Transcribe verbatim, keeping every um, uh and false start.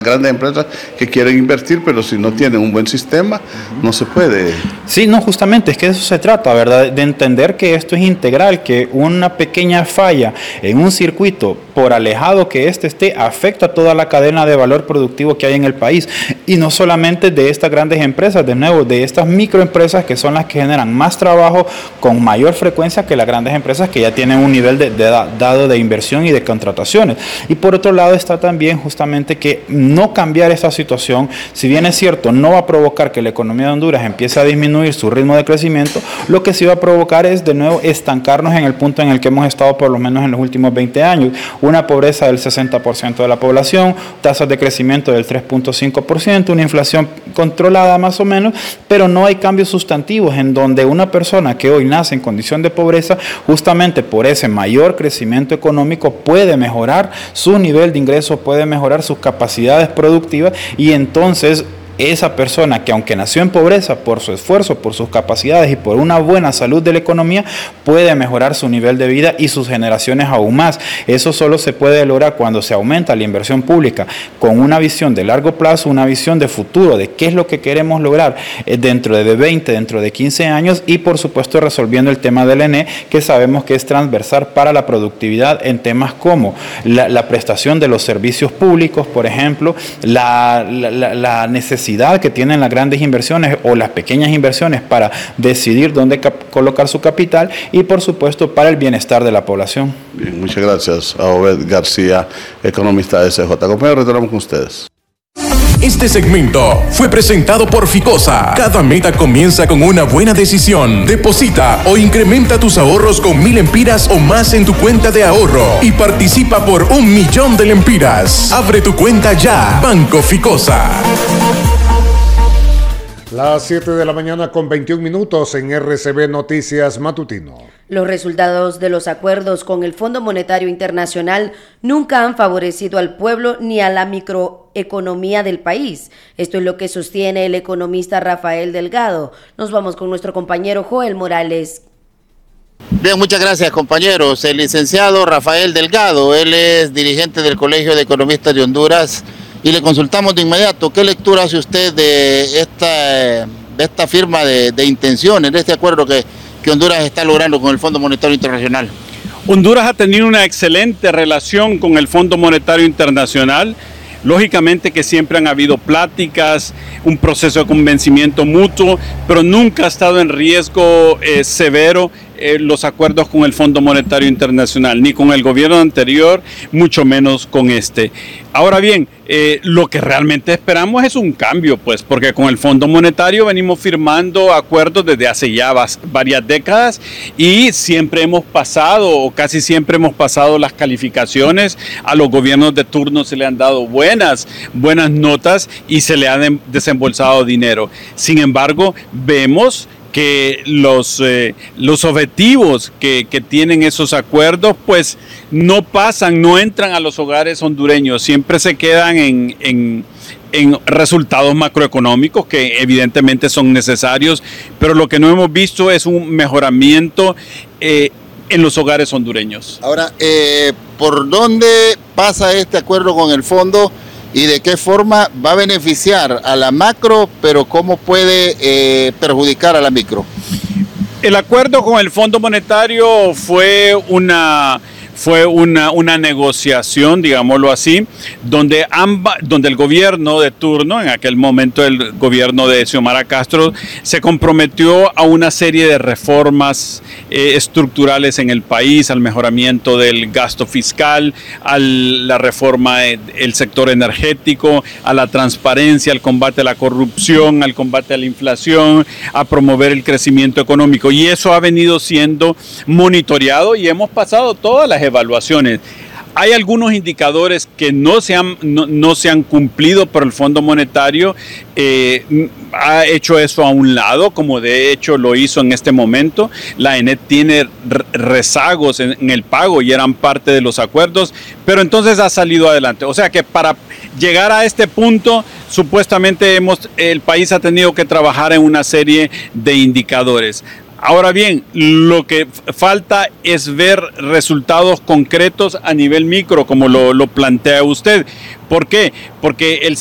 Grandes empresas que quieren invertir, pero si no tienen un buen sistema, no se puede. Sí, no, justamente, es que de eso se trata, ¿verdad? De entender que esto es integral, que una pequeña falla en un circuito, por alejado que éste esté, afecta a toda la cadena de valor productivo que hay en el país. Y no solamente de estas grandes empresas, de nuevo, de estas microempresas que son las que generan más trabajo con mayor frecuencia que las grandes empresas que ya tienen un nivel de, de, dado de inversión y de contrataciones. Y por otro lado está también justamente que no cambiar esta situación, si bien es cierto, no va a provocar que la economía de Honduras empiece a disminuir su ritmo de crecimiento, lo que sí va a provocar es de nuevo estancarnos en el punto en el que hemos estado por lo menos en los últimos veinte años, una pobreza del sesenta por ciento de la población, tasas de crecimiento del tres punto cinco por ciento, una inflación controlada más o menos, pero no hay cambios sustantivos en donde una persona que hoy nace en condición de pobreza, justamente por ese mayor crecimiento económico, puede mejorar su nivel de ingreso, puede mejorar sus capacidades productivas y entonces esa persona que aunque nació en pobreza por su esfuerzo, por sus capacidades y por una buena salud de la economía, puede mejorar su nivel de vida y sus generaciones aún más. Eso solo se puede lograr cuando se aumenta la inversión pública con una visión de largo plazo, una visión de futuro, de qué es lo que queremos lograr dentro de veinte, dentro de quince años y por supuesto resolviendo el tema del E N E, que sabemos que es transversal para la productividad en temas como la, la prestación de los servicios públicos, por ejemplo, la, la, la necesidad que tienen las grandes inversiones o las pequeñas inversiones para decidir dónde cap- colocar su capital y por supuesto para el bienestar de la población. Bien, muchas gracias a Obed García, economista de C J. Compañeros, retornamos con ustedes. Este segmento fue presentado por Ficosa. Cada meta comienza con una buena decisión. Deposita o incrementa tus ahorros con mil lempiras o más en tu cuenta de ahorro y participa por un millón de lempiras. Abre tu cuenta ya. Banco Ficosa. Las siete de la mañana con veintiún minutos en R C B Noticias Matutino. Los resultados de los acuerdos con el Fondo Monetario Internacional nunca han favorecido al pueblo ni a la microeconomía del país. Esto es lo que sostiene el economista Rafael Delgado. Nos vamos con nuestro compañero Joel Morales. Bien, muchas gracias, compañeros. El licenciado Rafael Delgado, él es dirigente del Colegio de Economistas de Honduras. Y le consultamos de inmediato, ¿qué lectura hace usted de esta, de esta firma de, de intenciones, de este acuerdo que, que Honduras está logrando con el Fondo Monetario Internacional? Honduras ha tenido una excelente relación con el Fondo Monetario Internacional. Lógicamente que siempre han habido pláticas, un proceso de convencimiento mutuo, pero nunca ha estado en riesgo eh, severo eh, los acuerdos con el Fondo Monetario Internacional, ni con el gobierno anterior, mucho menos con este. Ahora bien, eh, lo que realmente esperamos es un cambio, pues, porque con el Fondo Monetario venimos firmando acuerdos desde hace ya varias décadas y siempre hemos pasado, o casi siempre hemos pasado las calificaciones. A los gobiernos de turno se le han dado buenas, buenas notas y se le ha desembolsado dinero. Sin embargo, vemos que los, eh, los objetivos que, que tienen esos acuerdos pues no pasan, no entran a los hogares hondureños, siempre se quedan en, en, en resultados macroeconómicos que evidentemente son necesarios, pero lo que no hemos visto es un mejoramiento eh, en los hogares hondureños. Ahora, eh, ¿por dónde pasa este acuerdo con el fondo? ¿Y de qué forma va a beneficiar a la macro, pero cómo puede eh, perjudicar a la micro? El acuerdo con el Fondo Monetario fue una... Fue una, una negociación, digámoslo así, donde, amba, donde el gobierno de turno, en aquel momento el gobierno de Xiomara Castro, se comprometió a una serie de reformas eh, estructurales en el país, al mejoramiento del gasto fiscal, a la reforma del sector energético, a la transparencia, al combate a la corrupción, al combate a la inflación, a promover el crecimiento económico. Y eso ha venido siendo monitoreado y hemos pasado todas las evaluaciones. Hay algunos indicadores que no se han, no, no se han cumplido, pero el Fondo Monetario eh, ha hecho eso a un lado, como de hecho lo hizo en este momento. La E N E tiene rezagos en, en el pago y eran parte de los acuerdos, pero entonces ha salido adelante. O sea que para llegar a este punto, supuestamente hemos, el país ha tenido que trabajar en una serie de indicadores. Ahora bien, lo que falta es ver resultados concretos a nivel micro, como lo, lo plantea usted. ¿Por qué? Porque el